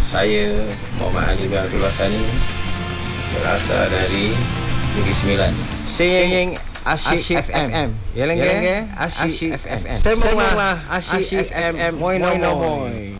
Saya Muhammad Ali bin Abdul Wasani, berasal dari Negeri Sembilan. Singing Asyik FM. Yalang ke? Asyik FM. Semua Asyik FM. Moy no moy.